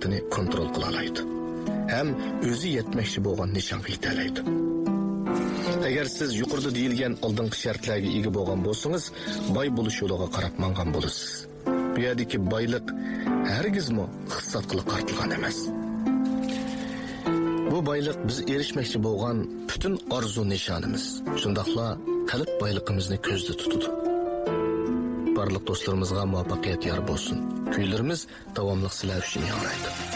hayotini kontrol qila oladi. Ham o'zi yetmoqchi bo'lgan nishonga yeta oladi. Agar siz yuqorida deyilgan oldingi shartlarga ega bo'lgan bo'lsangiz, boy bo'lish yo'liga qarab mangan bo'lasiz. Bu yerdagi boylik hargizmi iqtisod qilib qartilgan emas. Bu boylik biz erishmoqchi bo'lgan butun orzu nishonimiz. Shundaqla qalb boyligimizni ko'zda tutadi. Barliq do'stlarimizga muvaffaqiyat yor bo'lsin. Kuylarimiz davomli sizlar uchun yangraydi.